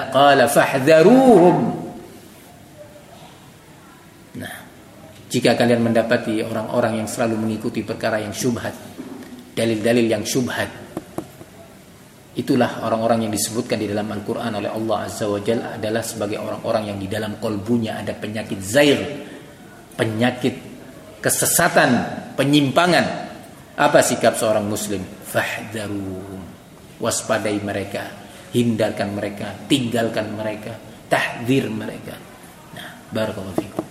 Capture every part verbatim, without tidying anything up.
qala fahdharuhum. Nah, jika kalian mendapati orang-orang yang selalu mengikuti perkara yang syubhat, dalil-dalil yang syubhat, itulah orang-orang yang disebutkan di dalam Al-Quran oleh Allah Azza wa Jalla adalah sebagai orang-orang yang di dalam kolbunya ada penyakit zair, penyakit kesesatan, penyimpangan. Apa sikap seorang muslim? Fahdharuhum, waspadai mereka, hindarkan mereka, tinggalkan mereka, tahdzir mereka. Nah, barakallahu fikum.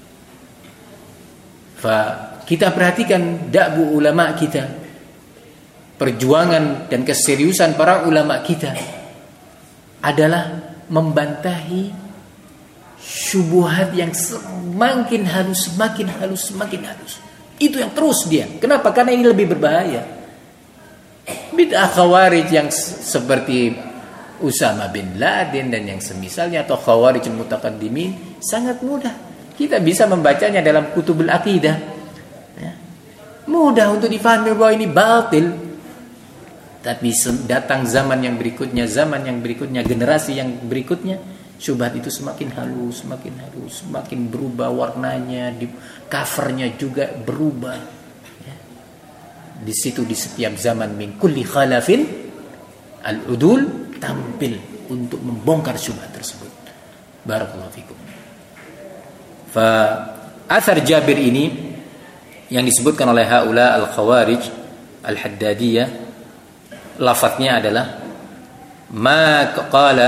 Fa kita perhatikan da'bu ulama kita, perjuangan dan keseriusan para ulama kita adalah membantahi syubhat yang semakin halus, semakin halus, semakin halus. Itu yang terus dia. Kenapa? Karena ini lebih berbahaya. Bid'ah khawarij yang seperti Usama bin Laden dan yang semisalnya, atau khawarij mutaqaddimin, sangat mudah. Kita bisa membacanya dalam kutubul aqidah. Ya. Mudah untuk difahami bahwa ini batil. Tapi datang zaman yang berikutnya, zaman yang berikutnya, generasi yang berikutnya, syubhat itu semakin halus, semakin halus, semakin berubah warnanya, di covernya juga berubah. Ya. Di situ di setiap zaman min kulli khalafin al-udul tampil untuk membongkar syubhat tersebut. Barakallahu fikum. Fa athar Jabir ini yang disebutkan oleh haula al-khawarij al-haddadiyah, lafadznya adalah ma qala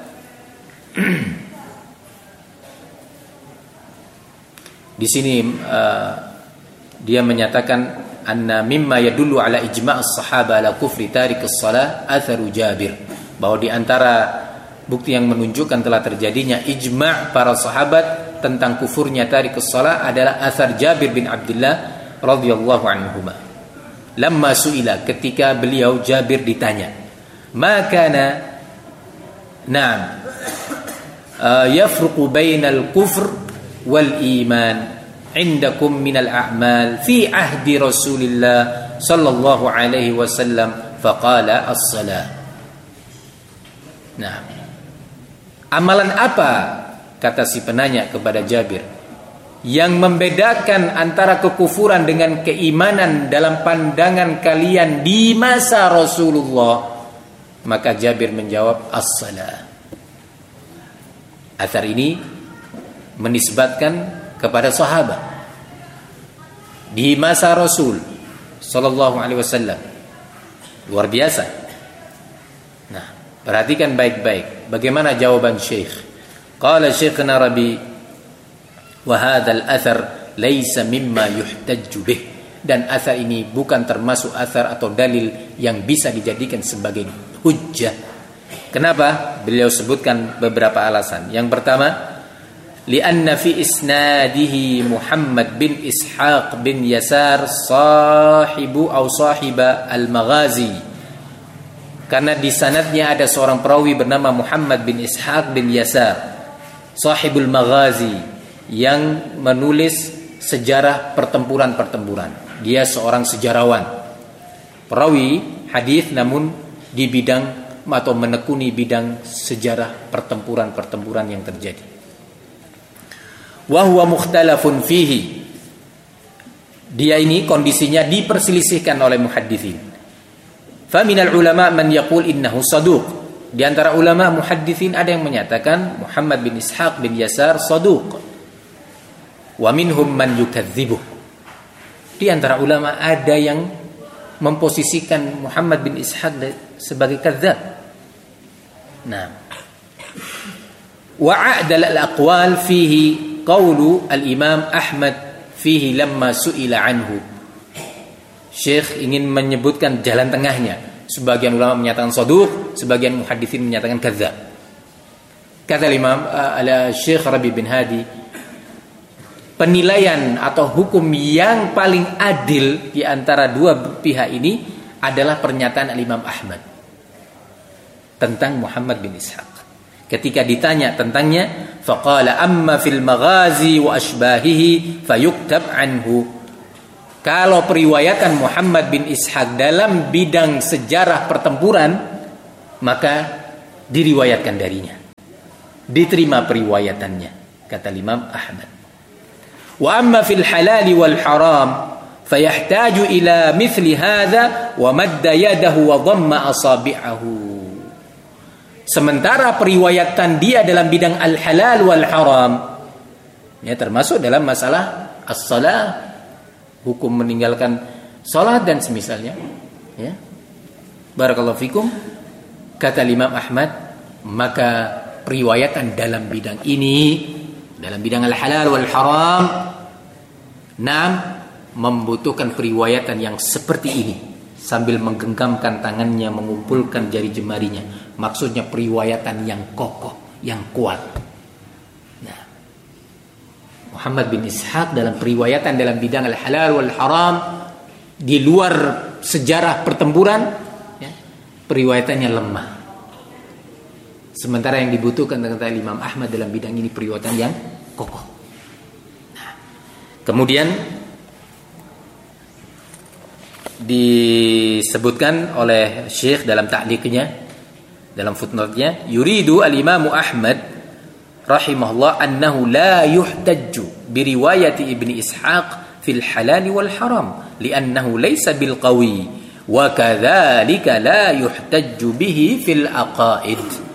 di sini uh, dia menyatakan anna mimma yadullu ala ijma' as-sahaba ala kufri tarik as-salah atharu Jabir, bahwa di antara bukti yang menunjukkan telah terjadinya ijma' para sahabat tentang kufurnya tarik as-salah adalah athar Jabir bin Abdullah radhiyallahu anhuma. Lamma su'ila, ketika beliau Jabir ditanya, ma kana na'am uh, yafruqu bainal kufr wal iman indakum minal a'mal fi ahdi Rasulillah sallallahu alaihi wasallam, faqala as-salah. Nah, amalan apa, kata si penanya kepada Jabir, yang membedakan antara kekufuran dengan keimanan dalam pandangan kalian di masa Rasulullah? Maka Jabir menjawab, as-salah. Athar ini menisbatkan kepada sahabat di masa Rasul sallallahu alaihi wasallam. Luar biasa. Nah, perhatikan baik-baik bagaimana jawaban Syekh. Qala Syekhna Rabi, wa hadzal athar laisa mimma yuhtajju bih, dan athar ini bukan termasuk athar atau dalil yang bisa dijadikan sebagai hujjah. Kenapa? Beliau sebutkan beberapa alasan. Yang pertama, lianna fi isnadihi Muhammad bin Ishaq bin Yasar sahibu atau sahiba al-Maghazi, karena di sanadnya ada seorang perawi bernama Muhammad bin Ishaq bin Yasar sahibul Maghazi, yang menulis sejarah pertempuran-pertempuran. Dia seorang sejarawan, perawi hadis, namun di bidang atau menekuni bidang sejarah pertempuran-pertempuran yang terjadi. Wa huwa mukhtalafun fihi. Dia ini kondisinya diperselisihkan oleh muhadditsin. Fa minal ulama man yaqul innahu saduq. Di antara ulama muhadditsin ada yang menyatakan Muhammad bin Ishaq bin Yasar saduq. Wa minhum man yukadzibuh. Di antara ulama ada yang memposisikan Muhammad bin Ishaq sebagai kadzab. Nah, wa a'dal al-aqwal fihi qawlu al-Imam Ahmad fihi lamma su'ila anhu. Syekh ingin menyebutkan jalan tengahnya. Sebagian ulama menyatakan saduq, sebagian muhadditsin menyatakan kadzab. Kata Imam uh, Syekh Rabi bin Hadi, penilaian atau hukum yang paling adil di antara dua pihak ini adalah pernyataan Al-Imam Ahmad tentang Muhammad bin Ishaq. Ketika ditanya tentangnya, faqala amma fil maghazi wa ashbahihi fayuktab anhu. Kalau periwayatan Muhammad bin Ishaq dalam bidang sejarah pertempuran, maka diriwayatkan darinya. diterima periwayatannya, kata Imam Ahmad. Wa amma fil halal wal haram fayahtaju ila mithli hadha wa madda yadahu wa dhamma asabi'ahu. Sementara periwayatan dia dalam bidang al-halal wal haram, ya, termasuk dalam masalah as-salah, hukum meninggalkan salat dan semisalnya, ya. Barakallahu fikum. Kata Imam Ahmad, maka periwayatan dalam bidang ini, dalam bidang al-halal wal haram, nam membutuhkan periwayatan yang seperti ini, sambil menggenggamkan tangannya, mengumpulkan jari jemarinya. Maksudnya periwayatan yang kokoh, yang kuat. Nah, Muhammad bin Ishaq dalam periwayatan dalam bidang al-halal wal haram, di luar sejarah pertempuran, ya, periwayatannya lemah. Sementara yang dibutuhkan kata Imam Ahmad dalam bidang ini periwayatan yang kokoh. Nah, kemudian disebutkan oleh Syekh dalam ta'liqnya, dalam footnote-nya, yuridu al-Imam Ahmad rahimahullah annahu la yuhtajju bi riwayati Ibni Ishaq fil halal wal haram li'annahu laysa bil qawi wa kadzalika la yuhtajju bihi fil aqaid.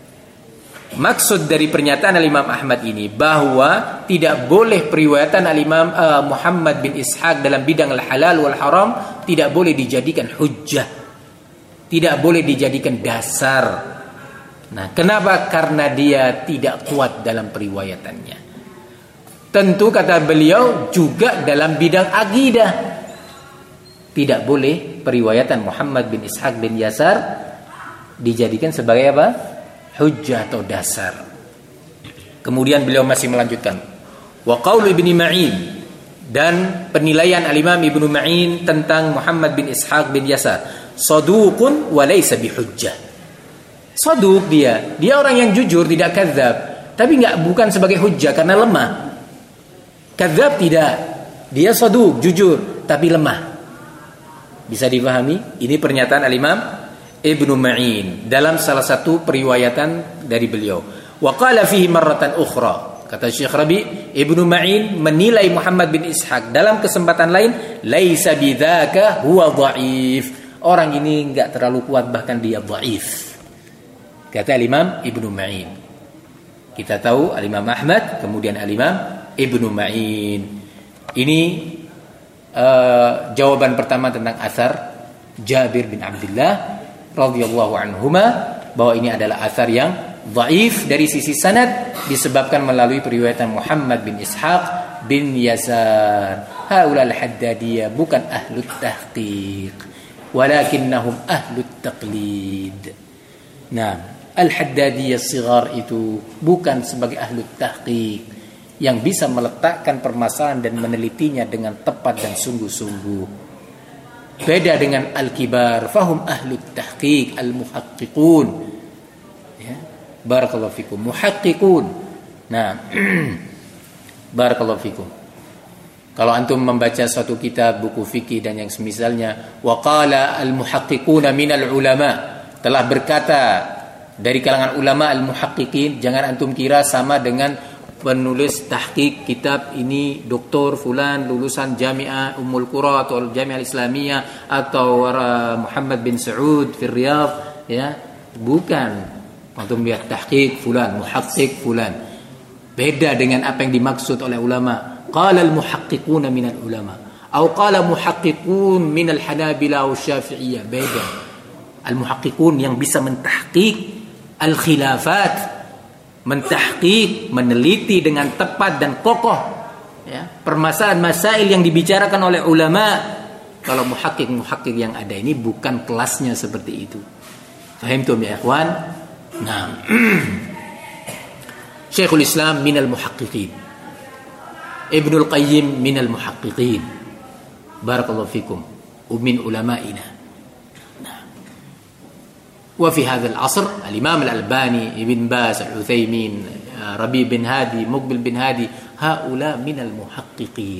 Maksud dari pernyataan Al-Imam Ahmad ini bahwa tidak boleh periwayatan Al-Imam uh, Muhammad bin Ishaq dalam bidang al-halal wal haram tidak boleh dijadikan hujjah, tidak boleh dijadikan dasar. Nah, kenapa? Karena dia tidak kuat dalam periwayatannya. Tentu kata beliau juga dalam bidang akidah tidak boleh periwayatan Muhammad bin Ishaq bin Yasar dijadikan sebagai apa? Hujjah atau dasar. Kemudian beliau masih melanjutkan, wa qaulu Ibnu Ma'in, dan penilaian Al-Imam Ibnu Ma'in tentang Muhammad bin Ishaq bin Yasar, saduqun wa laysa bihujjah. Saduq dia, dia orang yang jujur, tidak kadzab, tapi enggak, bukan sebagai hujjah karena lemah. Kadzab tidak, dia saduq, jujur, tapi lemah. Bisa dipahami? Ini pernyataan Al-Imam Ibnu Ma'in dalam salah satu periwayatan dari beliau. Wa qala fihi marratan ukhra, kata Syekh Rabi, Ibnu Ma'in menilai Muhammad bin Ishaq dalam kesempatan lain, laisa bidzaka huwa dhaif. Orang ini enggak terlalu kuat, bahkan dia dhaif. Kata Imam Ibnu Ma'in. Kita tahu Al-Imam Ahmad, kemudian Al-Imam Ibnu Ma'in. Ini uh, jawaban pertama tentang asar Jabir bin Abdullah radhiyallahu anhuma, bahwa ini adalah asar yang dhaif dari sisi sanad disebabkan melalui periwayatan Muhammad bin Ishaq bin Yasar. Haula al-Haddadiyah bukan ahlut tahqiq, walakinnahum ahlut taqlid. Nah, al-Haddadiyah sigar itu bukan sebagai ahlut tahqiq yang bisa meletakkan permasalahan dan menelitinya dengan tepat dan sungguh-sungguh. Beda dengan al-kibar, fahum ahlut tahqiq, al-muhaqqiqun. Ya, barakallahu fikum, muhaqqiqun. Nah, barakallahu fikum. Kalau antum membaca suatu kitab, buku fikih dan yang semisalnya, wa qala al-muhaqqiquna minal ulama, telah berkata dari kalangan ulama al-muhaqqiqin, jangan antum kira sama dengan penulis tahqiq kitab ini doktor fulan lulusan Jami'ah Ummul Qura atau Jami'ah Islamiyah atau Muhammad bin Saud fi Riyadh, ya, bukan. Antum lihat tahqiq fulan, muhaqqiq fulan, beda dengan apa yang dimaksud oleh ulama. Qala al-muhaqqiquna minal ulama atau qala muhaqqiqun minal Hanabilah wa Syafi'iyah, beda. Al-muhaqqiqun yang bisa mentahqiq al-khilafat, mentahqiq, meneliti dengan tepat dan kokoh, ya, permasalahan masail yang dibicarakan oleh ulama. Kalau muhaqqiq-muhaqqiq yang ada ini bukan kelasnya seperti itu. Fahimtum ya ikhwan? Nah, Syekhul Islam minal muhaqqiqin, Ibnul Qayyim minal muhaqqiqin, barakallahu fikum, min ulama'ina. وفي هذا العصر الإمام الألباني ابن باز العثيمين ربيع بن هادي مقبل بن هادي هؤلاء من المحققين.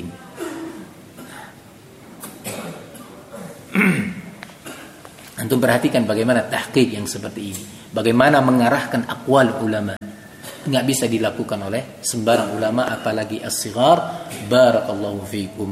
Antum perhatikan bagaimana tahqiq yang seperti ini, bagaimana mengarahkan aqwal ulama. nggak bisa dilakukan oleh sembarang ulama, apalagi as-shighar. Barakallahu fikum.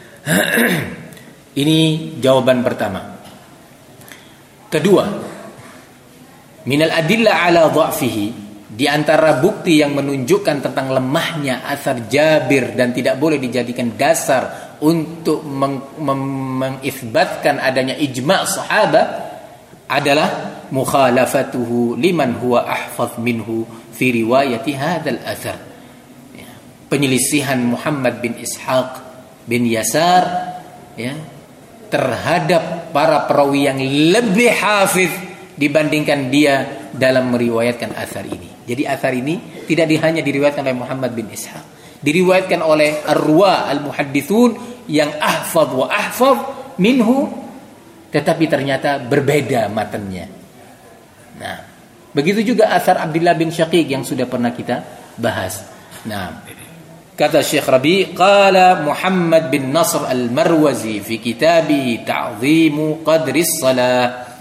Ini jawaban pertama. Kedua, minal adillah ala dha'fihi, di antara bukti yang menunjukkan tentang lemahnya athar Jabir dan tidak boleh dijadikan dasar untuk meng- meng- mengisbatkan adanya ijma' sahabat adalah mukhalafatuhu liman huwa ahfaz minhu fi riwayati hadzal athar. Ya. Penyelisihan Muhammad bin Ishaq bin Yasar, ya, terhadap para perawi yang lebih hafiz dibandingkan dia dalam meriwayatkan athar ini. Jadi athar ini tidak hanya diriwayatkan oleh Muhammad bin Ishaq, diriwayatkan oleh arwa al-muhaddithun yang ahfaz wa ahfaz minhu, tetapi ternyata berbeda matanya. Nah, begitu juga athar Abdullah bin Syaqiq yang sudah pernah kita bahas. Nah, kata Syekh Rabi, qala Muhammad bin Nasr al-Marwazi fi kitabihi Ta'zimu Qadris Salah.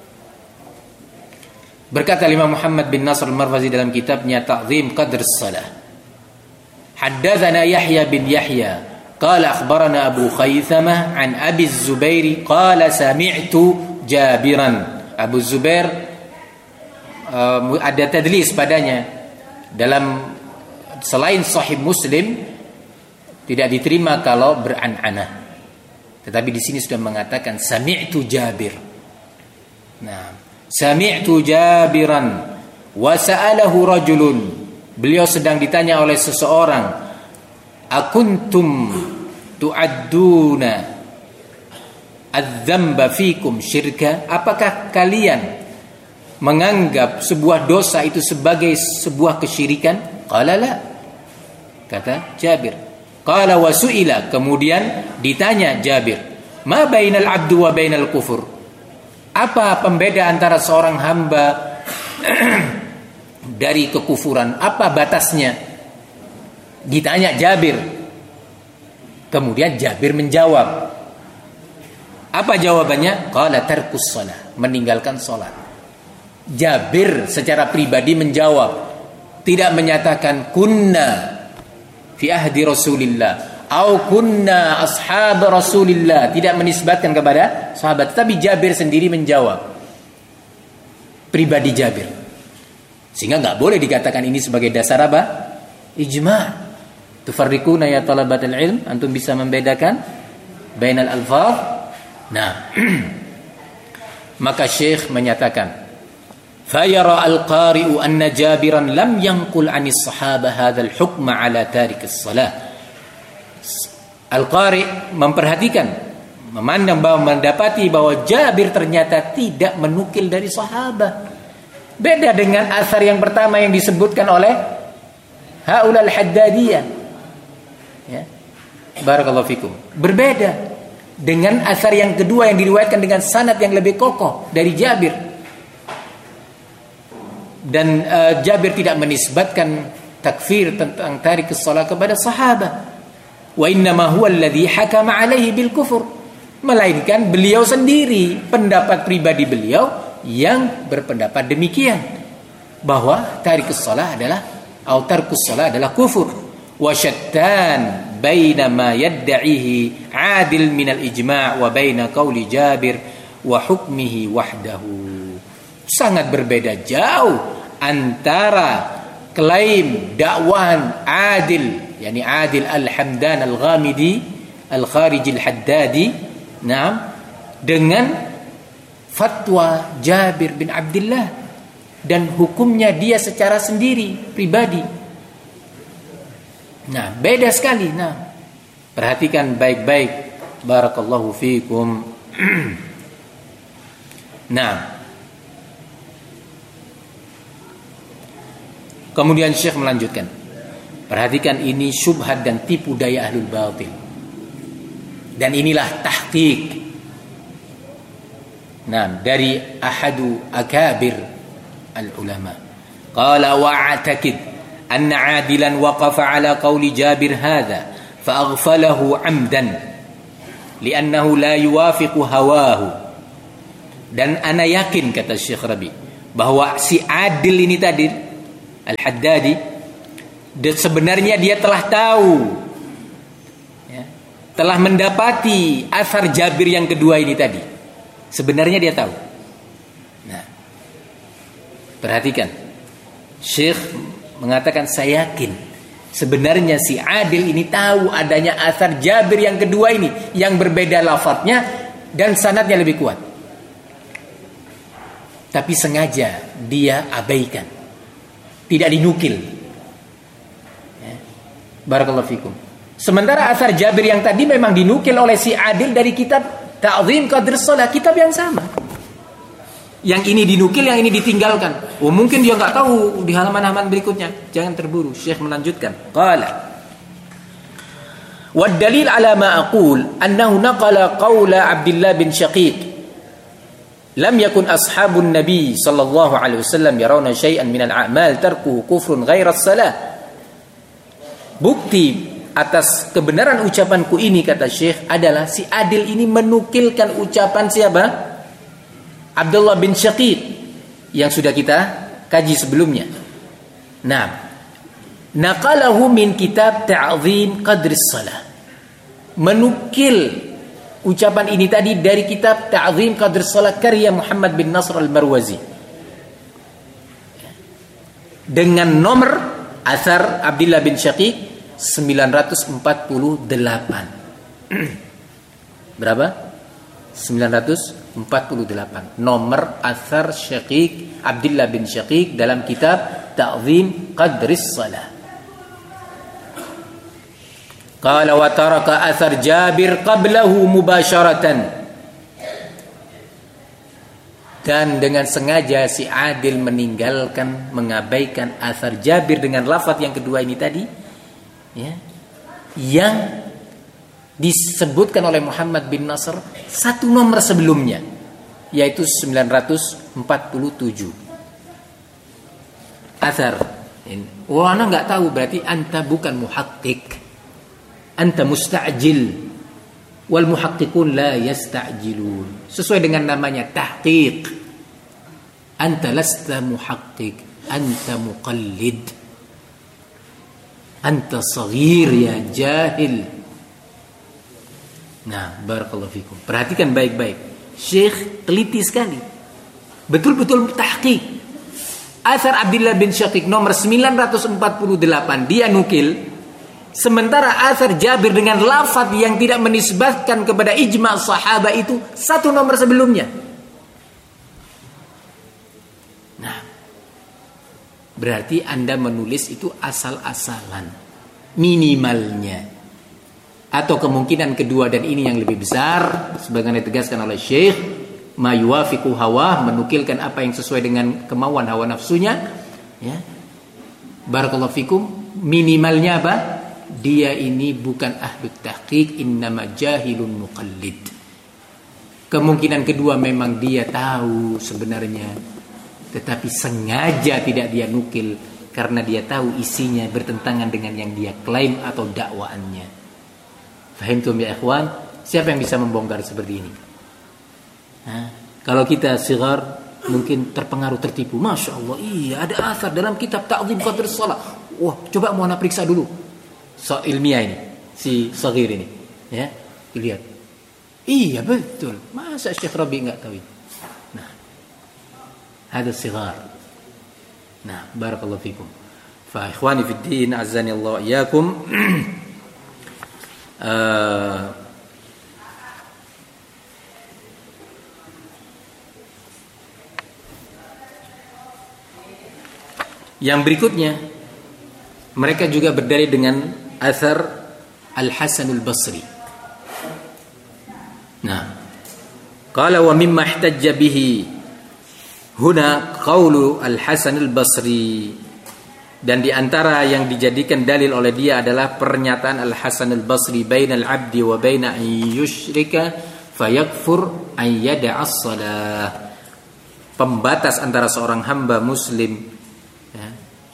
Berkata Imam Muhammad bin Nasr al-Marwazi dalam kitabnya Ta'zim Qadris Salah, haddatsana Yahya bin Yahya qala akhbarana Abu Khaythamah an Abi Az-Zubair qala sami'tu Jabiran. Abu Zubair uh, ada tadlis padanya. Dalam selain Sahih Muslim tidak diterima kalau beran'anah. Tetapi di sini sudah mengatakan sami'tu Jabir. Nah, sami'tu Jabiran wa sa'alahu rajulun. Beliau sedang ditanya oleh seseorang, akuntum tu'adduna adz-dzamba fikum syirka? Apakah kalian menganggap sebuah dosa itu sebagai sebuah kesyirikan? Qala la, kata Jabir. Qala wa su'ila, kemudian ditanya Jabir, ma bainal abdu wa bainal kufur? Apa pembeda antara seorang hamba dari kekufuran? Apa batasnya? Ditanya Jabir. Kemudian Jabir menjawab. Apa jawabannya? Qala tarkus shalah, meninggalkan salat. Jabir secara pribadi menjawab, tidak menyatakan kunna fi ahdi Rasulillah au kunna ashab Rasulillah, tidak menisbatkan kepada sahabat, tapi Jabir sendiri menjawab, pribadi Jabir. Sehingga enggak boleh dikatakan ini sebagai dasar apa? Ijma'. Tufarriquna ya talabatul ilm, antum bisa membedakan bainal alfaz. Nah, maka Syekh menyatakan, fayara al-qari'u anna Jabiran lam yanqul 'anis sahabah hadzal hukma 'ala tarik as-salah. Al-Qari memperhatikan, memandang bahwa mendapati bahwa Jabir ternyata tidak menukil dari sahabat. Beda dengan asar yang pertama yang disebutkan oleh haulal haddadiyah. Ya. Barakallahu fikum. Berbeda dengan asar yang kedua yang diriwayatkan dengan sanad yang lebih kokoh dari Jabir. Dan uh, Jabir tidak menisbatkan takfir tentang tarik as-salah kepada sahabat. Wa innama huwa alladhi hakama alaihi bil kufur, melainkan beliau sendiri, pendapat pribadi beliau yang berpendapat demikian, bahwa tarikus shalah adalah atau tarkus shalah adalah kufur. Wa syattan baina ma yad'ihi adil min al ijma' wa baina qauli Jabir wa hukmihi wahdahu. Sangat berbeda jauh antara klaim dakwahan adil, yakni Adil Al-Hamdan Al-Ghamidi Al-Khariji Al-Haddadi, nah, dengan fatwa Jabir bin Abdullah dan hukumnya dia secara sendiri pribadi. Nah, beda sekali. Nah, perhatikan baik-baik. Barakallahu fikum. Nah, kemudian Syekh melanjutkan, perhatikan ini syubhat dan tipu daya ahlul batil. Dan inilah tahqiq. Nah, dari ahadu akabir al-ulama. Qala wa'atakid anna adilan waqafa ala qawli Jabir hadha fa'aghfalahu amdan li'annahu la yuwafiqu hawahu. Dan ana yakin, kata Syekh Rabi, bahwa si adil ini tadi Al-Haddadi, dan sebenarnya dia telah tahu, ya, telah mendapati asar Jabir yang kedua ini tadi. Sebenarnya dia tahu. Nah, perhatikan, Syekh mengatakan, saya yakin sebenarnya si Adil ini tahu adanya asar Jabir yang kedua ini, yang berbeda lafadznya dan sanadnya lebih kuat. Tapi sengaja dia abaikan, tidak dinukil. Ya. Barakallahu fikum. Sementara asar Jabir yang tadi memang dinukil oleh si Adil dari kitab Ta'zim Qadr Shalah, kitab yang sama. Yang ini dinukil, yang ini ditinggalkan. Oh, mungkin dia nggak tahu di halaman-halaman berikutnya. Jangan terburu. Syekh melanjutkan. Qala wa dalil ala ma aqul annahu naqala qawla Abdullah bin Syaqiq lam yakun ashabun nabi sallallahu alaihi wasallam yarawna syai'an minal a'mal tarkuhu kufrun ghaira as-salah. Bukti atas kebenaran ucapanku ini, kata Syekh, adalah si Adil ini menukilkan ucapan siapa? Abdullah bin Syaqiq yang sudah kita kaji sebelumnya. Nah, naqalahu min kitab Ta'zim Qadr Shalah. Menukil ucapan ini tadi dari kitab Ta'zim Qadr Shalah karya Muhammad bin Nasr al-Marwazi dengan nomor asar Abdullah bin Syaqiq sembilan ratus empat puluh delapan. Berapa? sembilan ratus empat puluh delapan. Nomor asar Syaqiq, Abdullah bin Syaqiq dalam kitab Ta'zim Qadr Shalah. Qala wa taraka athar Jabir qablahu mubasharatan. Dan dengan sengaja si Adil meninggalkan, mengabaikan athar Jabir dengan lafaz yang kedua ini tadi, ya, yang disebutkan oleh Muhammad bin Nasr satu nomor sebelumnya, yaitu sembilan ratus empat puluh tujuh. Athar. Wah, ana enggak tahu, berarti anta bukan muhaqqiq. Anta musta'jil, wal muhaqqiqun la yasta'jilun. Sesuai dengan namanya, tahqiq. Anta lasta muhaqqiq, anta muqallid. Anta saghir ya jahil. Nah, barakallahu fikum. Perhatikan baik-baik. Syekh teliti sekali. Betul-betul tahqiq. Athar Abdullah bin Syaqiq nomor sembilan ratus empat puluh delapan dia nukil. Sementara athar Jabir dengan lafaz yang tidak menisbatkan kepada ijma' sahabat itu satu nomor sebelumnya. Nah, berarti Anda menulis itu asal-asalan, minimalnya. Atau kemungkinan kedua dan ini yang lebih besar, sebagaimana ditegaskan oleh Syekh, ma yuwafiqu hawa, menukilkan apa yang sesuai dengan kemauan hawa nafsunya, ya. Barakallahu fikum, minimalnya apa? Dia ini bukan ahlut tahqiq, innama jahilun muqallid. Kemungkinan kedua memang dia tahu sebenarnya, tetapi sengaja tidak dia nukil karena dia tahu isinya bertentangan dengan yang dia klaim atau dakwaannya. Fahimtum ya ikhwan? Siapa yang bisa membongkar seperti ini? Hah? Kalau kita sigar mungkin terpengaruh, tertipu. Masya Allah, iya ada asar dalam kitab Ta'zim Qadr Shalah. Wah, coba mau ana periksa dulu. So ilmiah ini, si Saghir ini, ya, dilihat. Iya betul. Masa Syekh Rabi enggak tahu ini? Nah, ada sigar. Nah, barakallahu fikum. Fa ikhwani fid din, azani Allah iyyakum. uh, yang berikutnya, mereka juga berdalil dengan athar Al-Hasan Al-Basri. Nah, qala wa mimma ihtajja bihi huna qaulu Al-Hasan Al-Basri, dan di antara yang dijadikan dalil oleh dia adalah pernyataan Al-Hasan Al-Basri, bainal abdi wa baina an yusyrika fayakfur an yada'a as-salah. Pembatas antara seorang hamba muslim, ya,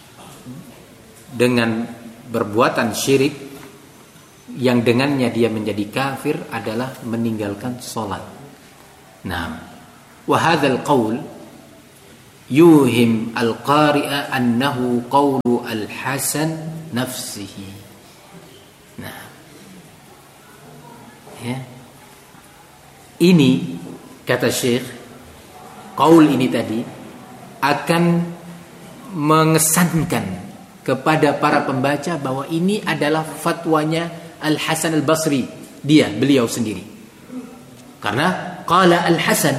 dengan perbuatan syirik yang dengannya dia menjadi kafir adalah meninggalkan sholat. Nah, wa hadzal qaul yuhim al-qari'a annahu qawlu al-Hasan nafsihi. Nah, ya. Ini kata Syekh, qaul ini tadi akan mengesankan kepada para pembaca bahwa ini adalah fatwanya Al-Hasan Al-Basri, dia beliau sendiri. Karena qala Al-Hasan,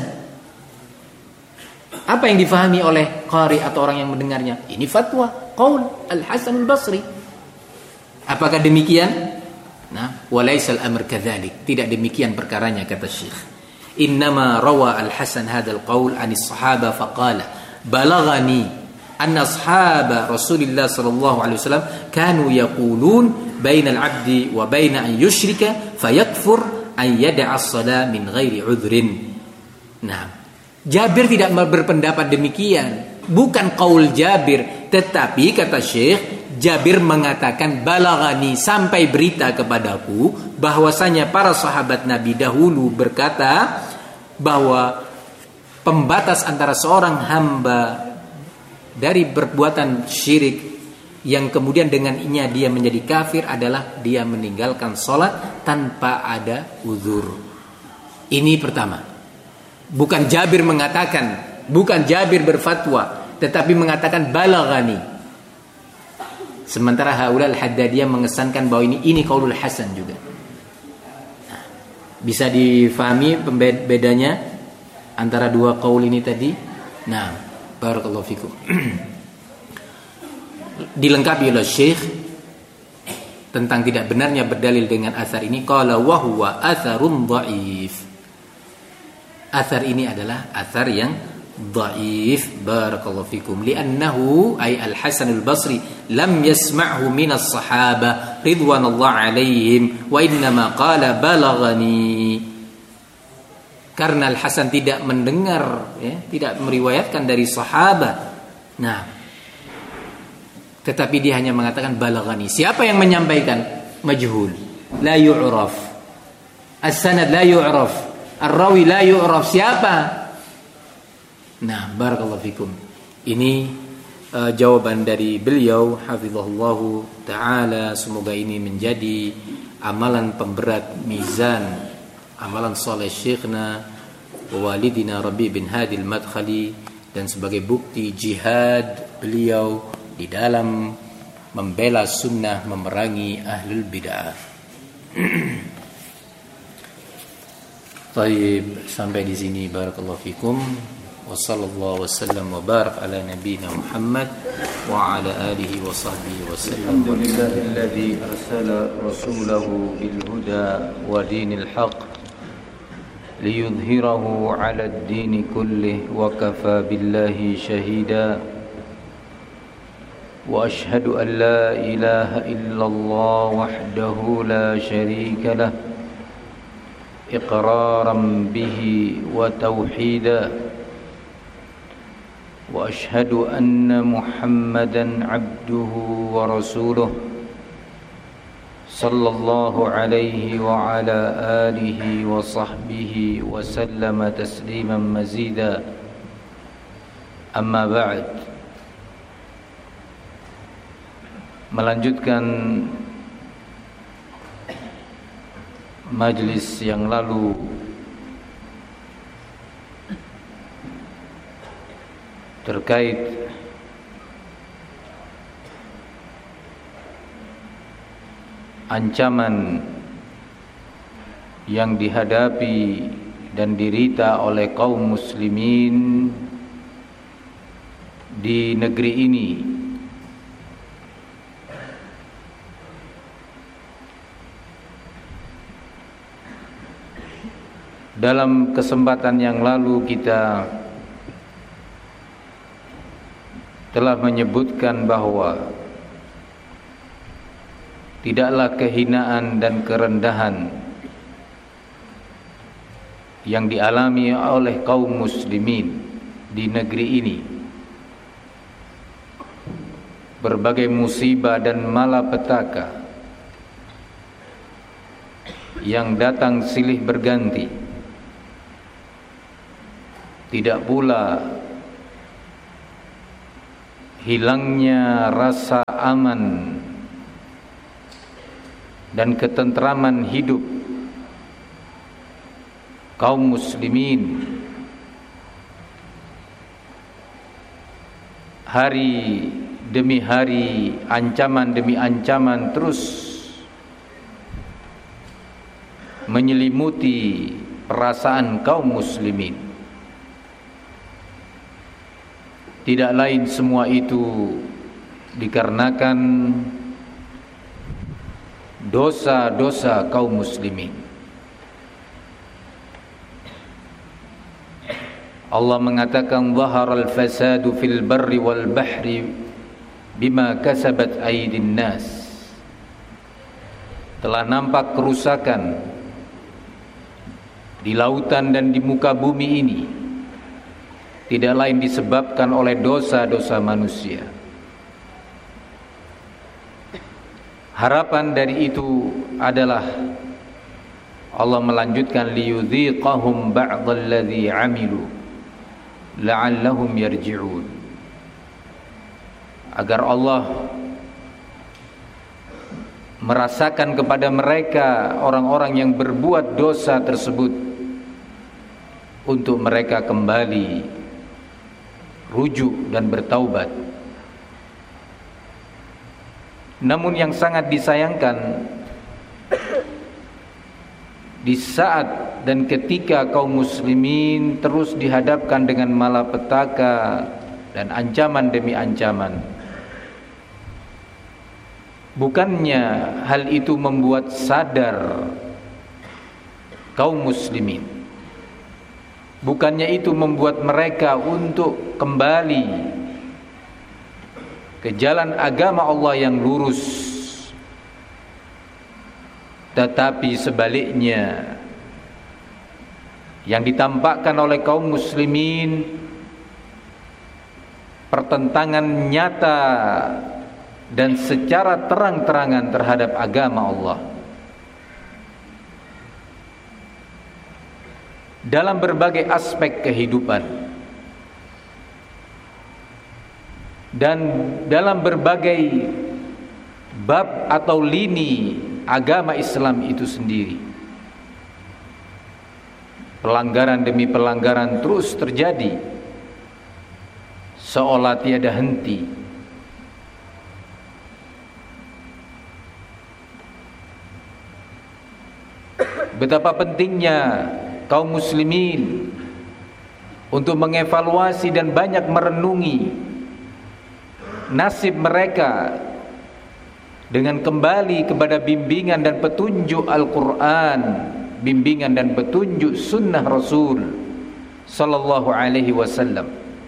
apa yang difahami oleh qari atau orang yang mendengarnya? Ini fatwa qaul Al-Hasan Al-Basri. Apakah demikian? Nah, walaisal amr kadzalik. Tidak demikian perkaranya kata Syekh. Innama rawa Al-Hasan hadzal qaul anis sahaba faqala balaghani anna ashaba Rasulillah sallallahu alaihi wasallam kanu yaqulun bainal abdi wa baina an yusyrika fayakfur an yada'a as-salah min ghairi udhrin. Nah, Jabir tidak berpendapat demikian, bukan qaul Jabir, tetapi kata Syekh, Jabir mengatakan balaghani, sampai berita kepadaku bahwasanya para sahabat Nabi dahulu berkata bahwa pembatas antara seorang hamba dari perbuatan syirik yang kemudian dengannya dia menjadi kafir adalah dia meninggalkan sholat tanpa ada uzur. Ini pertama. Bukan Jabir mengatakan, bukan Jabir berfatwa, tetapi mengatakan balaghani. Sementara haula al-Haddadiyah mengesankan bahwa ini ini qaulul Hasan juga. Nah, bisa difahami bedanya antara dua qaul ini tadi? Nah, barakallahu fikum. Dilengkapi oleh Syekh tentang tidak benarnya berdalil dengan athar ini. Qala wa huwa atharun dhaif. Athar ini adalah athar yang dhaif, barakallahu fikum, li'annahu ay al-Hasan al-Basri lam yasma'hu min as-sahaba ridwanullah alaihim wa innama qala balaghani. Karena Al-Hasan tidak mendengar, ya, tidak meriwayatkan dari sahabat. Nah, tetapi dia hanya mengatakan balaghani. Siapa yang menyampaikan? Majhul, la yu'raf. As-sanad la yu'raf. Ar-rawi la yu'raf. Siapa? Nah, barakallahu fikum. Ini uh, jawaban dari beliau hafizahullahu taala. Semoga ini menjadi amalan pemberat mizan amalan saleh syekhna walidina Rabi bin Hadi al-Madkhali, dan sebagai bukti jihad beliau di dalam membela sunnah, memerangi ahlul bid'ah. Baik, sampai di sini barakallahu fikum. Wa sallallahu wasallam wa barak ala nabiyyina Muhammad wa ala alihi wa sahbihi wa sallam. Alhamdulillahilladzi arsala rasulahu bil huda wa dinil haqq liyudhhirahu 'ala ad-din kullih wa kafa billahi shahida. Wa ashhadu an la ilaha illallah wahdahu la sharika lah iqraran bihi wa tauhida. Wa ashhadu anna Muhammadan 'abduhu wa rasuluh sallallahu alaihi wa ala alihi wa sahbihi wa sallama tasliman mazida. Amma ba'd. Melanjutkan majlis yang lalu terkait ancaman yang dihadapi dan dirita oleh kaum muslimin di negeri ini. Dalam kesempatan yang lalu kita telah menyebutkan bahwa tidaklah kehinaan dan kerendahan yang dialami oleh kaum muslimin di negeri ini, berbagai musibah dan malapetaka yang datang silih berganti, tidak pula hilangnya rasa aman dan ketentraman hidup kaum muslimin, hari demi hari, ancaman demi ancaman terus menyelimuti perasaan kaum muslimin. Tidak lain semua itu dikarenakan dosa-dosa kaum muslimin. Allah mengatakan zaharal fasadu fil barri wal bahri bima kasabat aydin nas. Telah nampak kerusakan di lautan dan di muka bumi ini, tidak lain disebabkan oleh dosa-dosa manusia. Harapan dari itu adalah Allah melanjutkan liyudhiqahum ba'dalladzi 'amilu la'allahum yarji'un, agar Allah merasakan kepada mereka orang-orang yang berbuat dosa tersebut untuk mereka kembali rujuk dan bertaubat. Namun yang sangat disayangkan, di saat dan ketika kaum muslimin terus dihadapkan dengan malapetaka dan ancaman demi ancaman, bukannya hal itu membuat sadar kaum muslimin, bukannya itu membuat mereka untuk kembali ke jalan agama Allah yang lurus, tetapi sebaliknya yang ditampakkan oleh kaum muslimin pertentangan nyata dan secara terang-terangan terhadap agama Allah dalam berbagai aspek kehidupan dan dalam berbagai bab atau lini agama Islam itu sendiri. Pelanggaran demi pelanggaran terus terjadi seolah tiada henti. Betapa pentingnya kaum muslimin untuk mengevaluasi dan banyak merenungi nasib mereka dengan kembali kepada bimbingan dan petunjuk Al-Quran, bimbingan dan petunjuk sunnah Rasul sallallahu alaihi wasallam,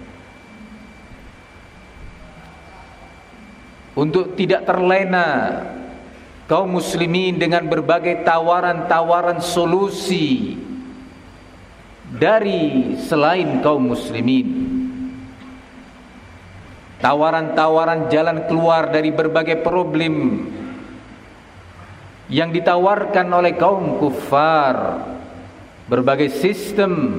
untuk tidak terlena kaum muslimin dengan berbagai tawaran-tawaran solusi dari selain kaum muslimin, tawaran-tawaran jalan keluar dari berbagai problem yang ditawarkan oleh kaum kufar, berbagai sistem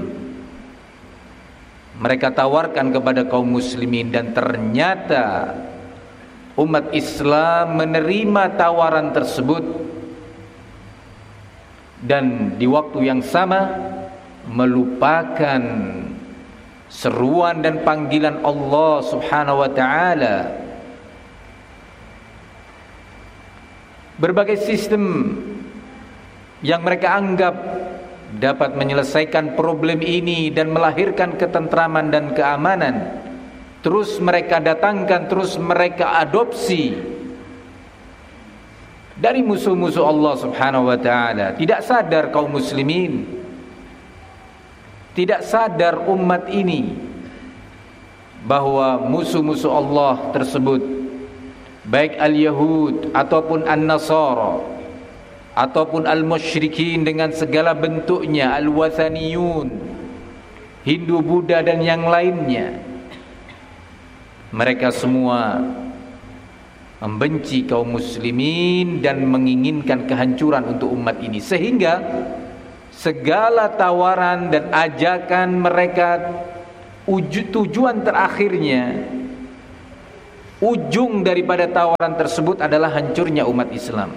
mereka tawarkan kepada kaum muslimin, dan ternyata umat Islam menerima tawaran tersebut dan di waktu yang sama melupakan seruan dan panggilan Allah Subhanahu wa taala. Berbagai sistem yang mereka anggap dapat menyelesaikan problem ini dan melahirkan ketentraman dan keamanan, terus mereka datangkan, terus mereka adopsi dari musuh-musuh Allah Subhanahu wa taala. Tidak sadar kaum muslimin, tidak sadar umat ini bahwa musuh-musuh Allah tersebut, baik al-Yahud ataupun an-Nasara ataupun al-musyrikin dengan segala bentuknya, al-wathaniyun, Hindu, Buddha dan yang lainnya, mereka semua membenci kaum muslimin dan menginginkan kehancuran untuk umat ini, sehingga segala tawaran dan ajakan mereka tujuan terakhirnya ujung daripada tawaran tersebut adalah hancurnya umat Islam.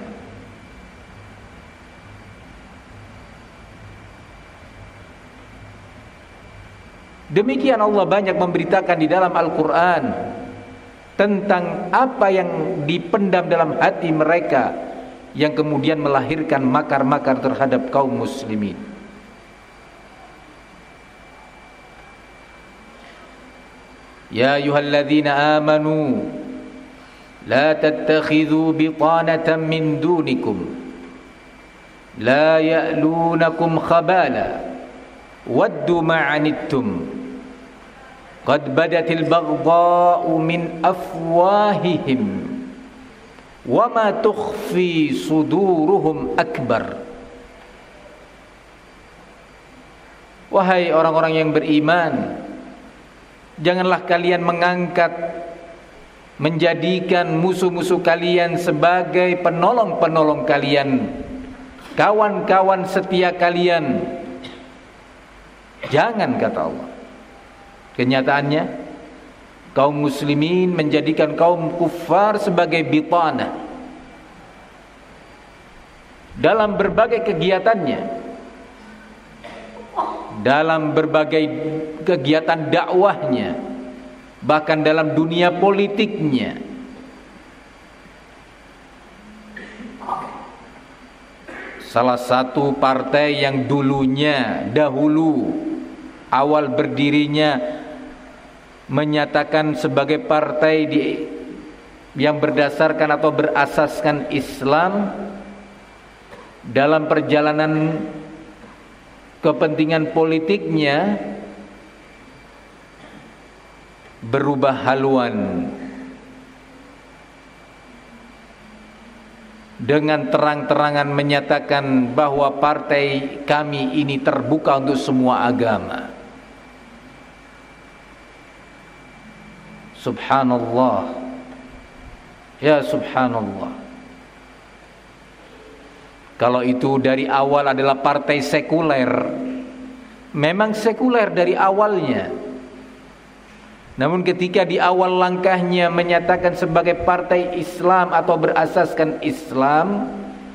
Demikian Allah banyak memberitakan di dalam Al-Quran tentang apa yang dipendam dalam hati mereka, yang kemudian melahirkan makar-makar terhadap kaum muslimin. Ya ayyuhalladzina amanu la tattakhidhu bitanatan min dunikum la ya'lunakum khabala waddu ma'anittum qad badatil baghdha'u min afwahihim wa ma tukhfi suduruhum akbar. Wahai orang-orang yang beriman, janganlah kalian mengangkat, menjadikan musuh-musuh kalian sebagai penolong-penolong kalian, kawan-kawan setia kalian. Jangan, kata Allah. Kenyataannya kaum muslimin menjadikan kaum kufar sebagai bitanah dalam berbagai kegiatannya, dalam berbagai kegiatan dakwahnya, bahkan dalam dunia politiknya. Salah satu partai yang dulunya, dahulu, awal berdirinya menyatakan sebagai partai di, yang berdasarkan atau berasaskan Islam, dalam perjalanan kepentingan politiknya berubah haluan dengan terang-terangan menyatakan bahwa partai kami ini terbuka untuk semua agama. Subhanallah, ya subhanallah. Kalau itu dari awal adalah partai sekuler, memang sekuler dari awalnya. Namun ketika di awal langkahnya menyatakan sebagai partai Islam atau berasaskan Islam,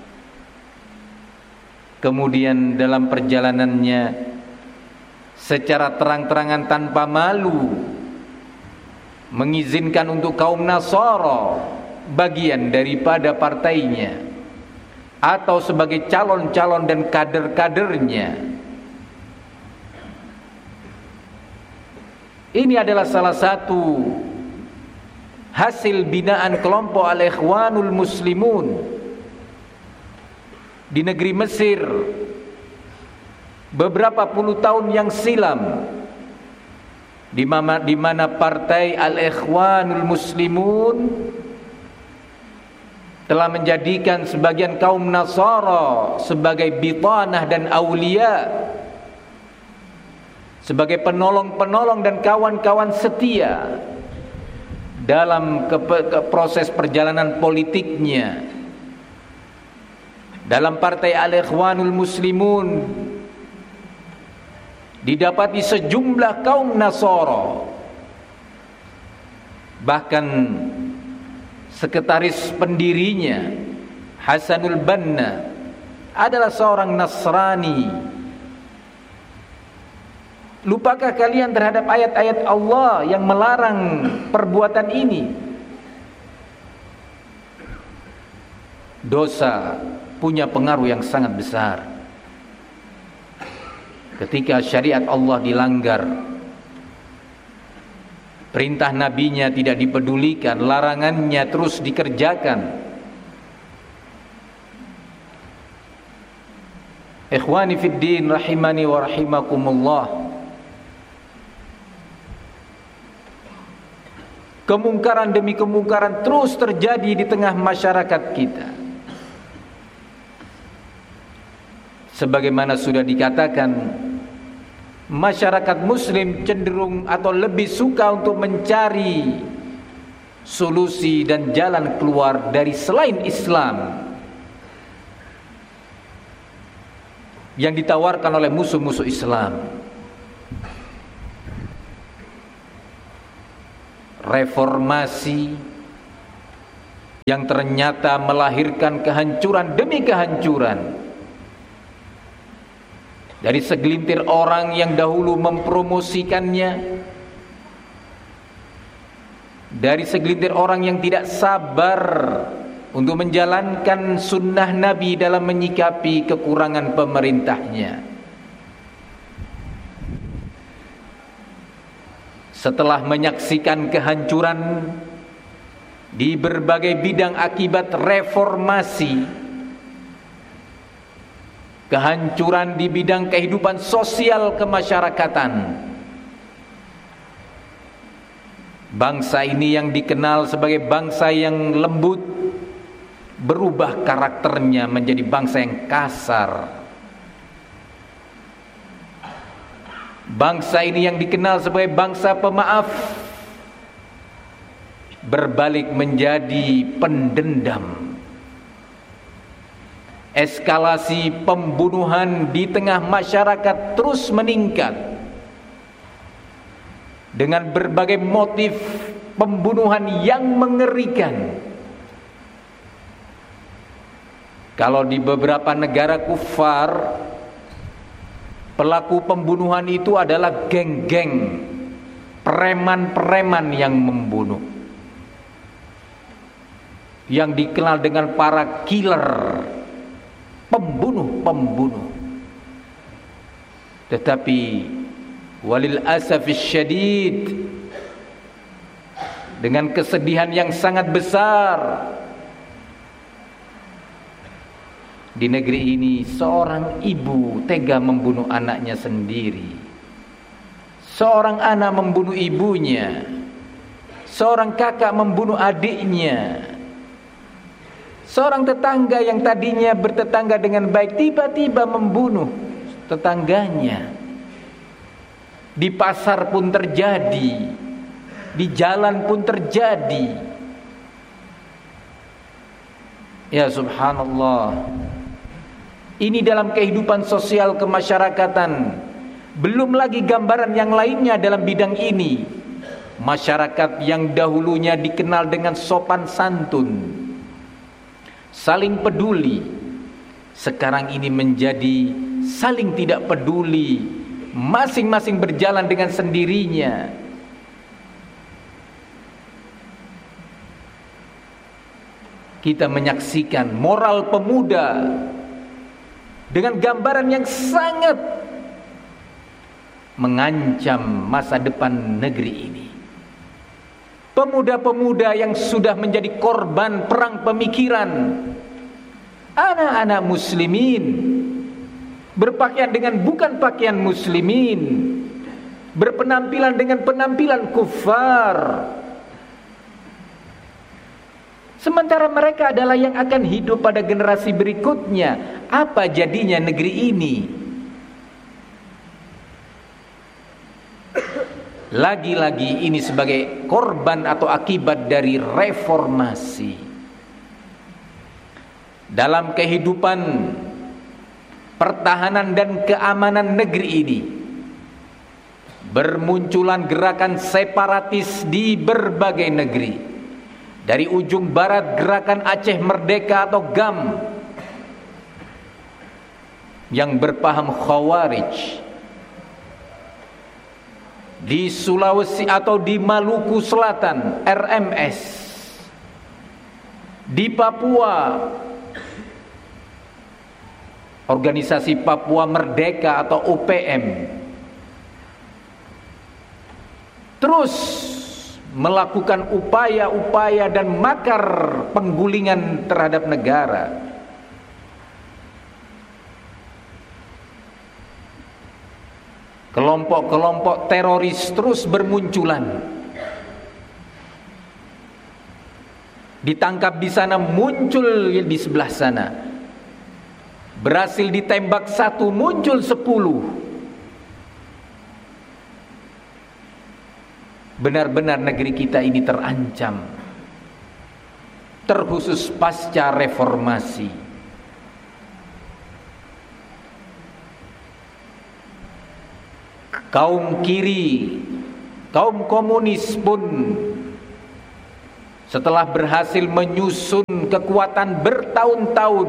kemudian dalam perjalanannya secara terang-terangan tanpa malu mengizinkan untuk kaum Nasara bagian daripada partainya atau sebagai calon-calon dan kader-kadernya. Ini adalah salah satu hasil binaan kelompok Al-Ikhwanul Muslimun di negeri Mesir beberapa puluh tahun yang silam, di mana, di mana partai Al-Ikhwanul Muslimun telah menjadikan sebagian kaum Nasara sebagai bitanah dan aulia, sebagai penolong-penolong dan kawan-kawan setia dalam ke, ke proses perjalanan politiknya. Dalam partai Al-Ikhwanul Muslimun didapati sejumlah kaum Nasara, bahkan sekretaris pendirinya Hasanul Banna adalah seorang Nasrani. Lupakah kalian terhadap ayat-ayat Allah yang melarang perbuatan ini? Dosa punya pengaruh yang sangat besar. Ketika syariat Allah dilanggar, perintah nabinya tidak dipedulikan, larangannya terus dikerjakan. Ikhwani fid din rahimani wa rahimakumullah, kemungkaran demi kemungkaran terus terjadi di tengah masyarakat kita. Sebagaimana sudah dikatakan, masyarakat muslim cenderung atau lebih suka untuk mencari solusi dan jalan keluar dari selain Islam yang ditawarkan oleh musuh-musuh Islam. Reformasi, yang ternyata melahirkan kehancuran demi kehancuran dari segelintir orang yang dahulu mempromosikannya, dari segelintir orang yang tidak sabar untuk menjalankan sunnah Nabi dalam menyikapi kekurangan pemerintahnya. Setelah menyaksikan kehancuran di berbagai bidang akibat reformasi, kehancuran di bidang kehidupan sosial kemasyarakatan, bangsa ini yang dikenal sebagai bangsa yang lembut berubah karakternya menjadi bangsa yang kasar. Bangsa ini yang dikenal sebagai bangsa pemaaf berbalik menjadi pendendam. Eskalasi pembunuhan di tengah masyarakat terus meningkat dengan berbagai motif pembunuhan yang mengerikan. Kalau di beberapa negara kufar, pelaku pembunuhan itu adalah geng-geng, preman-preman yang membunuh, yang dikenal dengan para killer, pembunuh-pembunuh. Tetapi walil asafis syadid, dengan kesedihan yang sangat besar, di negeri ini seorang ibu tega membunuh anaknya sendiri, seorang anak membunuh ibunya, seorang kakak membunuh adiknya, seorang tetangga yang tadinya bertetangga dengan baik tiba-tiba membunuh tetangganya. Di pasar pun terjadi, di jalan pun terjadi. Ya subhanallah. Ini dalam kehidupan sosial kemasyarakatan. Belum lagi gambaran yang lainnya dalam bidang ini. Masyarakat yang dahulunya dikenal dengan sopan santun, saling peduli, sekarang ini menjadi saling tidak peduli, masing-masing berjalan dengan sendirinya. Kita menyaksikan moral pemuda dengan gambaran yang sangat mengancam masa depan negeri ini. Pemuda-pemuda yang sudah menjadi korban perang pemikiran, anak-anak muslimin berpakaian dengan bukan pakaian muslimin, berpenampilan dengan penampilan kufar, sementara mereka adalah yang akan hidup pada generasi berikutnya. Apa jadinya negeri ini? Lagi-lagi ini sebagai korban atau akibat dari reformasi. Dalam kehidupan pertahanan dan keamanan negeri ini, bermunculan gerakan separatis di berbagai negeri. Dari ujung barat gerakan Aceh Merdeka atau G A M yang berpaham Khawarij, di Sulawesi atau di Maluku Selatan R M S, di Papua organisasi Papua Merdeka atau O P M, terus melakukan upaya-upaya dan makar penggulingan terhadap negara. Kelompok-kelompok teroris terus bermunculan. Ditangkap di sana, muncul di sebelah sana. Berhasil ditembak satu, muncul sepuluh. Benar-benar negeri kita ini terancam, terkhusus pasca reformasi. Kaum kiri, kaum komunis pun setelah berhasil menyusun kekuatan bertahun-tahun,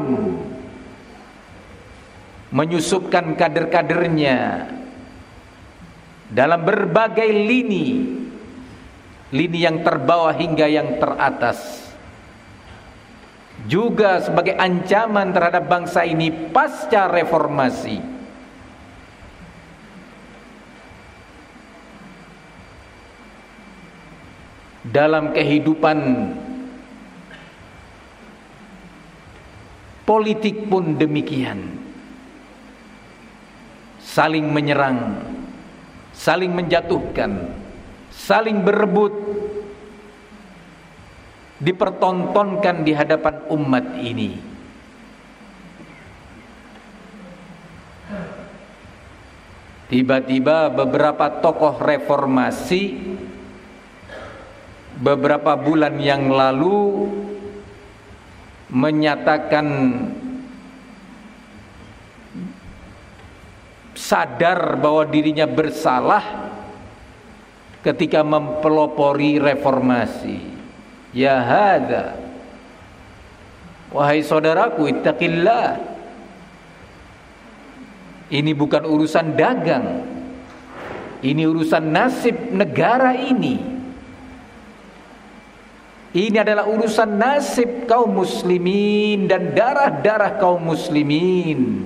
menyusupkan kader-kadernya dalam berbagai lini, lini yang terbawah hingga yang teratas, juga sebagai ancaman terhadap bangsa ini pasca reformasi. Dalam kehidupan politik pun demikian, saling menyerang, saling menjatuhkan, saling berebut, dipertontonkan di hadapan umat ini. Tiba-tiba beberapa tokoh reformasi beberapa bulan yang lalu menyatakan sadar bahwa dirinya bersalah ketika mempelopori reformasi. Ya hadza, wahai saudaraku, ittaqillah. Ini bukan urusan dagang, ini urusan nasib negara ini. Ini adalah urusan nasib kaum muslimin dan darah-darah kaum muslimin.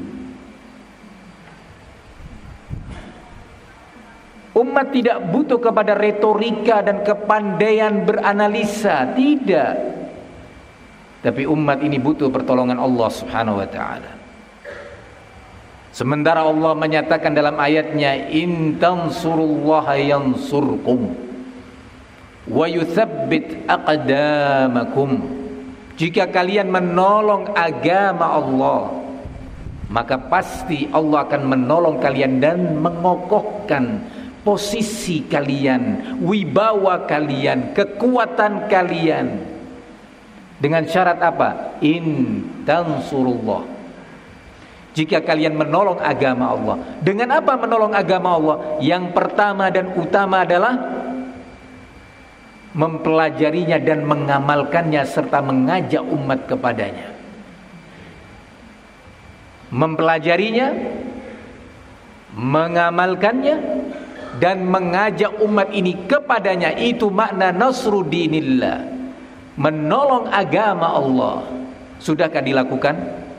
Umat tidak butuh kepada retorika dan kepandaian beranalisa, tidak. Tapi umat ini butuh pertolongan Allah Subhanahu wa taala. Sementara Allah menyatakan dalam ayatnya, in tansurullaha yansurkum wa yuthabbit aqdamakum. Jika kalian menolong agama Allah, maka pasti Allah akan menolong kalian dan mengokohkan posisi kalian, wibawa kalian, kekuatan kalian. Dengan syarat apa? In tansurullah. Jika kalian menolong agama Allah. Dengan apa menolong agama Allah? Yang pertama dan utama adalah mempelajarinya dan mengamalkannya serta mengajak umat kepadanya. Mempelajarinya, mengamalkannya, dan mengajak umat ini kepadanya. Itu makna nasrudinillah, menolong agama Allah. Sudahkah dilakukan?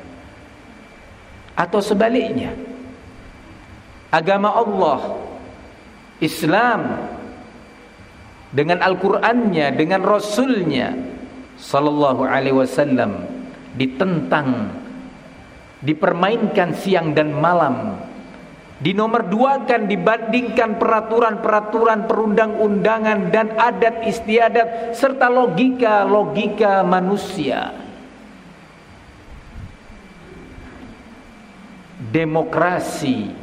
Atau sebaliknya, agama Allah, Islam, dengan Al-Qur'annya, dengan Rasulnya sallallahu alaihi wasallam ditentang, dipermainkan siang dan malam, dinomorduakan dibandingkan peraturan-peraturan perundang-undangan dan adat istiadat serta logika-logika manusia. Demokrasi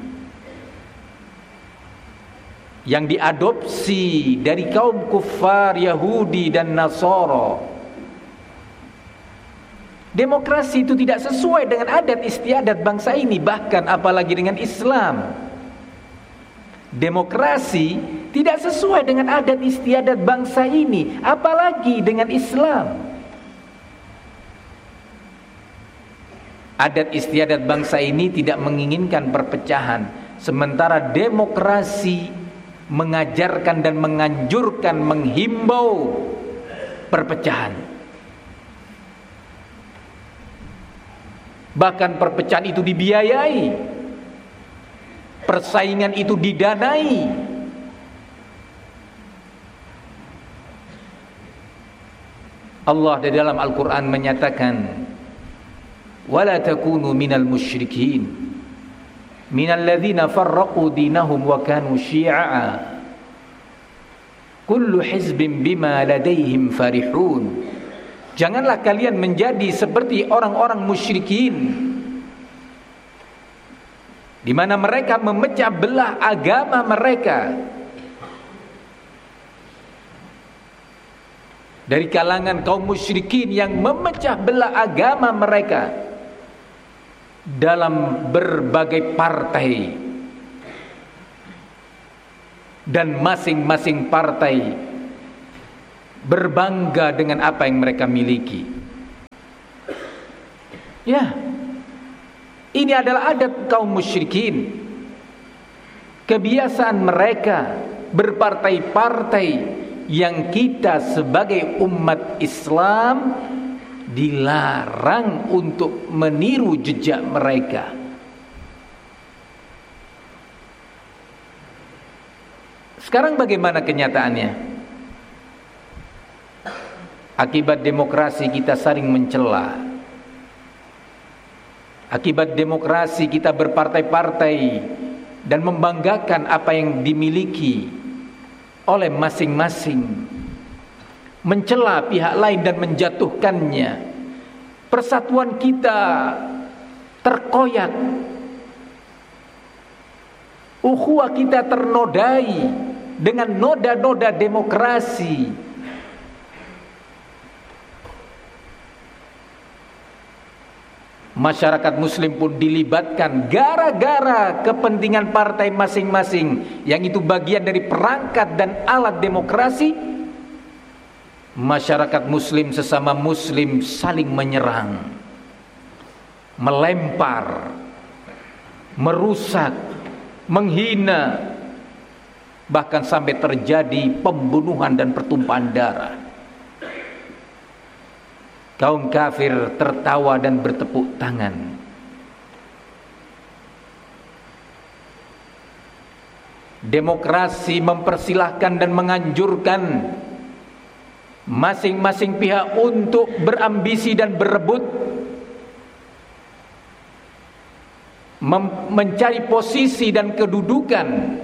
yang diadopsi dari kaum kufar Yahudi dan Nasara. Demokrasi itu tidak sesuai dengan adat istiadat bangsa ini, bahkan apalagi dengan Islam. Demokrasi tidak sesuai dengan adat istiadat bangsa ini, apalagi dengan Islam. Adat istiadat bangsa ini tidak menginginkan perpecahan, sementara demokrasi mengajarkan dan menganjurkan, menghimbau perpecahan. Bahkan perpecahan itu dibiayai, persaingan itu didanai. Allah di dalam Al-Quran menyatakan, wala takunu minal musyrikin minal ladzina farraqu dinahum wa kanu syi'a kullu hizbin bima ladaihim farihun. Janganlah kalian menjadi seperti orang-orang musyrikin, di mana mereka memecah belah agama mereka. Dari kalangan kaum musyrikin yang memecah belah agama mereka dalam berbagai partai, dan masing-masing partai berbangga dengan apa yang mereka miliki. Ya, ini adalah adat kaum musyrikin, kebiasaan mereka berpartai-partai yang kita sebagai umat Islam dilarang untuk meniru jejak mereka. Sekarang bagaimana kenyataannya? Akibat demokrasi kita saling mencela. Akibat demokrasi kita berpartai-partai dan membanggakan apa yang dimiliki oleh masing-masing, mencela pihak lain dan menjatuhkannya. Persatuan kita terkoyak, ukhuwah kita ternodai dengan noda-noda demokrasi. Masyarakat muslim pun dilibatkan gara-gara kepentingan partai masing-masing, yang itu bagian dari perangkat dan alat demokrasi. Masyarakat muslim sesama muslim saling menyerang, melempar, merusak, menghina, bahkan sampai terjadi pembunuhan dan pertumpahan darah. Kaum kafir tertawa dan bertepuk tangan. Demokrasi mempersilahkan dan menganjurkan masing-masing pihak untuk berambisi dan berebut, mencari posisi dan kedudukan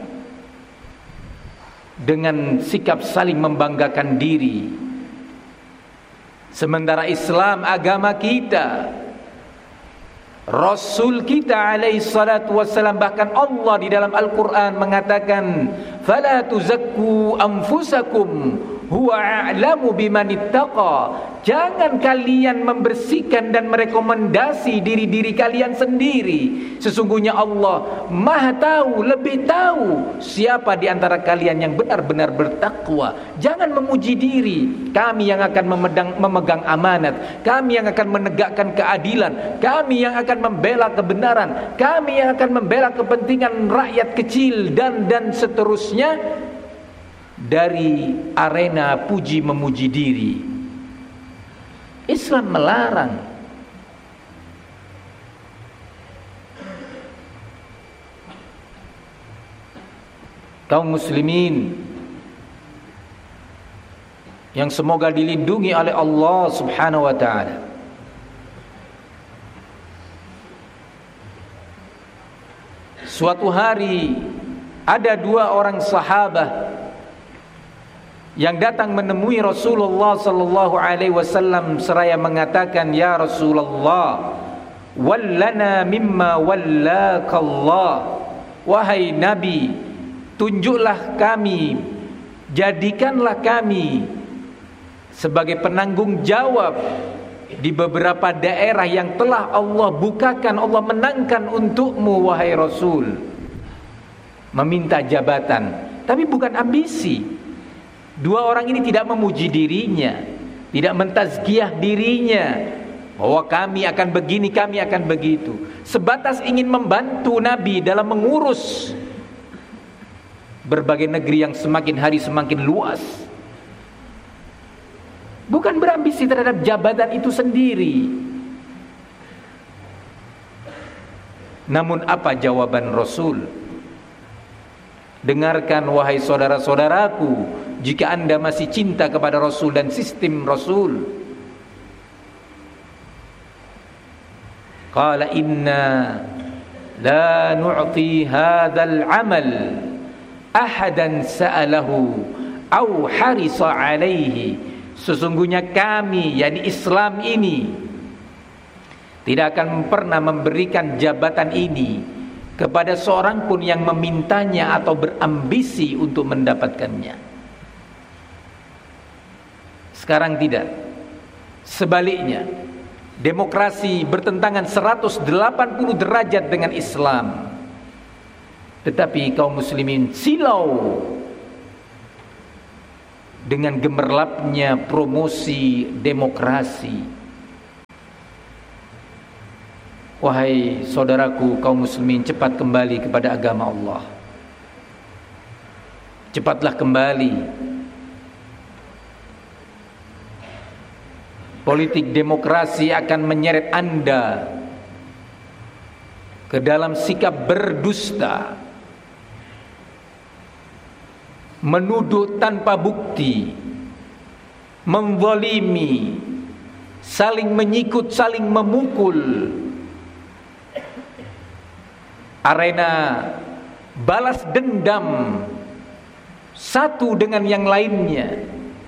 dengan sikap saling membanggakan diri. Sementara Islam, agama kita, Rasul kita alaihi salatu wassalam, bahkan Allah di dalam Al-Quran mengatakan, "Fala tuzakku anfusakum huwa a'lamu biman ittaqa." Jangan kalian membersihkan dan merekomendasi diri-diri kalian sendiri. Sesungguhnya Allah Maha tahu, lebih tahu siapa di antara kalian yang benar-benar bertakwa. Jangan memuji diri. Kami yang akan memedang, memegang amanat, kami yang akan menegakkan keadilan, kami yang akan membela kebenaran, kami yang akan membela kepentingan rakyat kecil, dan dan seterusnya. Dari arena puji memuji diri, Islam melarang. Kaum muslimin yang semoga dilindungi oleh Allah Subhanahu wa ta'ala, suatu hari ada dua orang sahabat yang datang menemui Rasulullah sallallahu alaihi wasallam seraya mengatakan, "Ya Rasulullah, wallana mimma wallakallah." Wahai Nabi, tunjuklah kami, jadikanlah kami sebagai penanggung jawab di beberapa daerah yang telah Allah bukakan, Allah menangkan untukmu wahai Rasul. Meminta jabatan, tapi bukan ambisi. Dua orang ini tidak memuji dirinya, tidak mentazkiyah dirinya bahwa kami akan begini, kami akan begitu. Sebatas ingin membantu Nabi dalam mengurus berbagai negeri yang semakin hari semakin luas. Bukan berambisi terhadap jabatan itu sendiri. Namun apa jawaban Rasul? Dengarkan wahai saudara-saudaraku, jika anda masih cinta kepada Rasul dan sistem Rasul. Qala inna la nu'ti hadzal amal ahadan sa'alahu aw harisa alaihi. Sesungguhnya kami, yakni Islam ini, tidak akan pernah memberikan jabatan ini kepada seorang pun yang memintanya atau berambisi untuk mendapatkannya. Sekarang tidak. Sebaliknya, demokrasi bertentangan seratus delapan puluh derajat dengan Islam. Tetapi kaum muslimin silau dengan gemerlapnya promosi demokrasi. Wahai saudaraku kaum muslimin, cepat kembali kepada agama Allah. Cepatlah kembali. Politik demokrasi akan menyeret Anda ke dalam sikap berdusta, menuduh tanpa bukti, menzalimi, saling menyikut, saling memukul. Arena balas dendam satu dengan yang lainnya.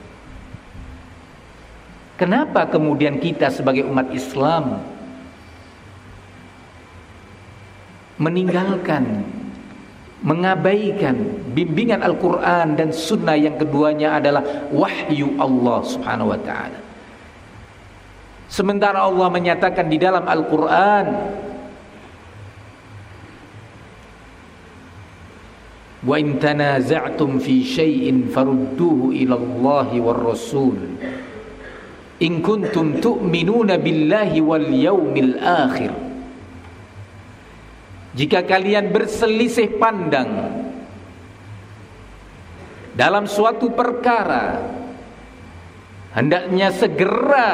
Kenapa kemudian kita sebagai umat Islam meninggalkan, mengabaikan bimbingan Al-Quran dan Sunnah yang keduanya adalah wahyu Allah subhanahu wa ta'ala? Sementara Allah menyatakan di dalam Al-Quran, wa in tanaza'tum fi syai'in farudduhu ila Allahi war Rasul in kuntum tu'minuna billahi wal yaumil akhir. Jika kalian berselisih pandang dalam suatu perkara, hendaknya segera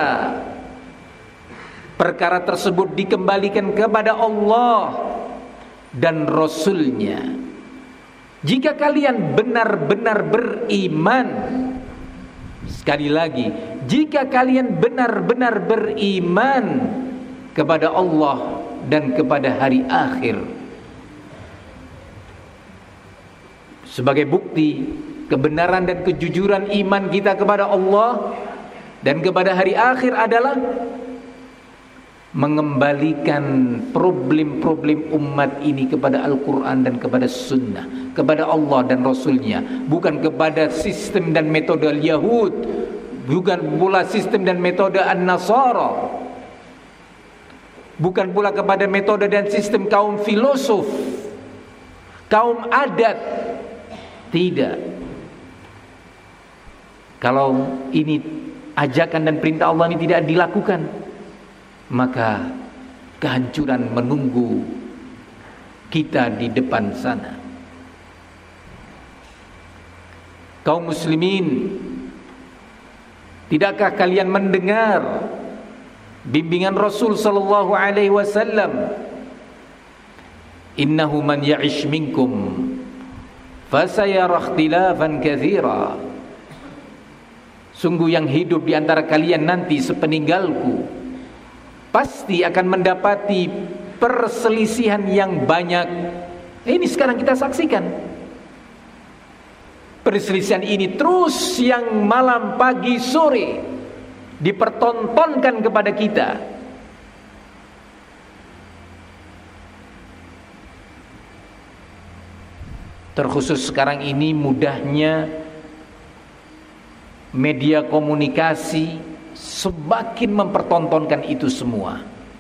perkara tersebut dikembalikan kepada Allah dan Rasul-Nya. Jika kalian benar-benar beriman, sekali lagi, jika kalian benar-benar beriman kepada Allah dan kepada hari akhir. Sebagai bukti kebenaran dan kejujuran iman kita kepada Allah dan kepada hari akhir adalah mengembalikan problem-problem umat ini kepada Al-Quran dan kepada Sunnah, kepada Allah dan Rasulnya, bukan kepada sistem dan metode Yahud, bukan pula sistem dan metode An-Nasara, bukan pula kepada metode dan sistem kaum filosof, kaum adat. Tidak. Kalau ini ajakan dan perintah Allah ini tidak dilakukan, maka kehancuran menunggu kita di depan sana. Kaum muslimin, tidakkah kalian mendengar bimbingan Rasul sallallahu alaihi wasallam? Innahu man ya'ish minkum fasayara ikhtilafan katsira. Sungguh yang hidup di antara kalian nanti sepeninggalku pasti akan mendapati perselisihan yang banyak. Ini sekarang kita saksikan. Perselisihan ini terus yang malam, pagi, sore dipertontonkan kepada kita. Terkhusus sekarang ini mudahnya media komunikasi semakin mempertontonkan itu semua.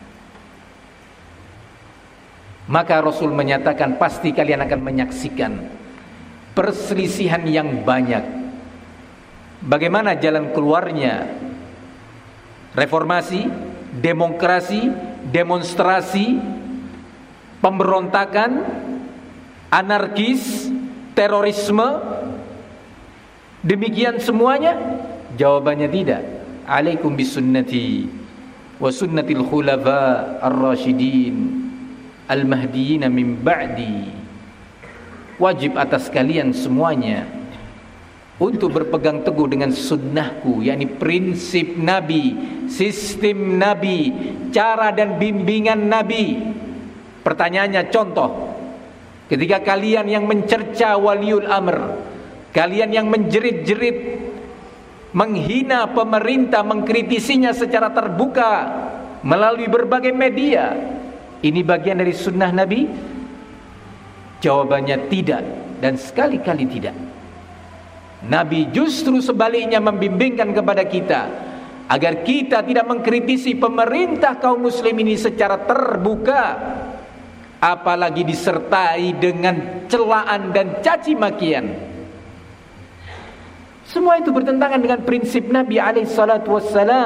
Maka Rasul menyatakan pasti kalian akan menyaksikan perselisihan yang banyak. Bagaimana jalan keluarnya? Reformasi, demokrasi, demonstrasi, pemberontakan, anarkis, terorisme, demikian semuanya? Jawabannya tidak. Alaikum bisunnati wa sunnatil khulafa ar-rasyidin al-mahdiyyin min ba'di. Wajib atas kalian semuanya untuk berpegang teguh dengan sunnahku, yakni prinsip Nabi, sistem Nabi, cara dan bimbingan Nabi. Pertanyaannya, contoh, ketika kalian yang mencerca waliul amr, kalian yang menjerit-jerit, menghina pemerintah, mengkritisinya secara terbuka melalui berbagai media, ini bagian dari sunnah Nabi? Jawabannya tidak, dan sekali-kali tidak. Nabi justru sebaliknya membimbingkan kepada kita agar kita tidak mengkritisi pemerintah kaum muslim ini secara terbuka, apalagi disertai dengan celaan dan caci makian. Semua itu bertentangan dengan prinsip Nabi alaihi salatu wassalam.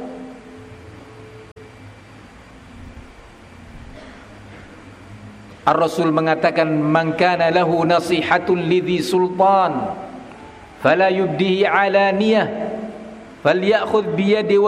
Ar-Rasul mengatakan, man kana lahu nasihatun lidhi sultan fala yubdihi alaniyah falyakhudh biyadi